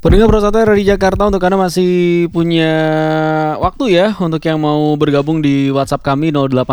Pendengar Prosoter dari Jakarta, untuk Anda masih punya waktu ya untuk yang mau bergabung di WhatsApp kami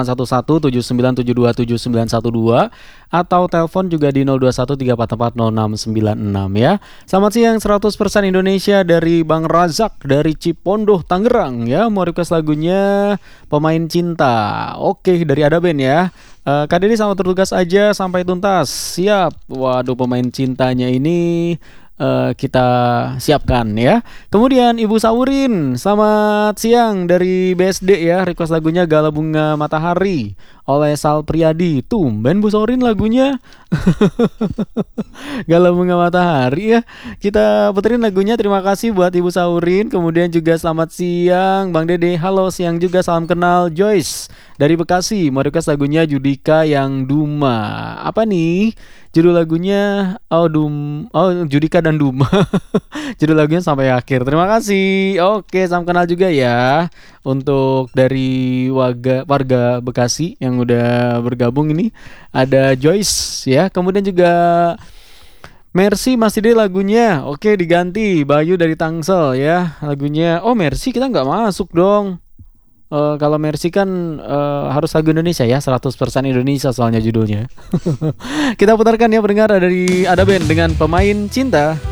0811 79727912 atau telepon juga di 0213440696 ya. Selamat siang 100% Indonesia dari Bang Razak dari Cipondoh, Tangerang ya. Mau request lagunya Pemain Cinta. Oke, dari Ada Band ya. Kak Dede sama tertugas aja sampai tuntas. Siap. Waduh, Pemain Cintanya ini kita siapkan ya. Kemudian Ibu Saurin, selamat siang dari BSD ya. Request lagunya Gala Bunga Matahari oleh Sal Priadi. Tumben Bu Saurin lagunya Gala Bunga Matahari ya. Kita puterin lagunya. Terima kasih buat Ibu Saurin. Kemudian juga selamat siang Bang Dede. Halo, siang juga, salam kenal Joyce dari Bekasi. Mau request lagunya Judika yang Duma. Apa nih judul lagunya? Judika dan Duma. Judul lagunya sampai akhir. Terima kasih. Oke, salam kenal juga ya untuk dari warga Bekasi yang udah bergabung ini. Ada Joyce ya. Kemudian juga Mercy masih deh lagunya. Oke, diganti Bayu dari Tangsel ya. Lagunya Mercy kita nggak masuk dong. Kalau Mercy kan harus lagu Indonesia ya, 100% Indonesia soalnya judulnya. Kita putarkan ya pendengar dari Ada Band dengan Pemain Cinta.